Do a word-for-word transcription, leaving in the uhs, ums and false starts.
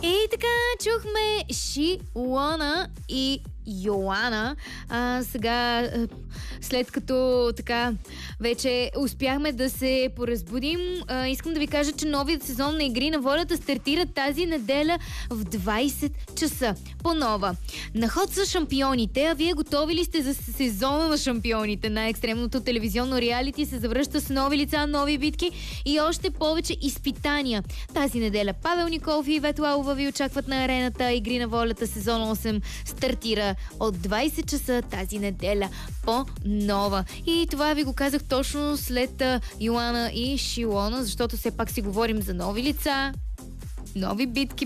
И така чухме Шилона и Йоана. А, сега, след като така вече успяхме да се поразбудим, а, искам да ви кажа, че новият сезон на Игри на волята стартира тази неделя в двайсет часа. По-нова. На ход са шампионите, а вие готови ли сте за сезона на шампионите? Най-екстремното телевизионно реалити се завръща с нови лица, нови битки и още повече изпитания. Тази неделя Павел Николов и Ивет Лалова ви очакват на арената. Игри на волята сезон осем стартира от двайсет часа тази неделя по-нова. И това ви го казах точно след Йоана и Шилона, защото все пак си говорим за нови лица, нови битки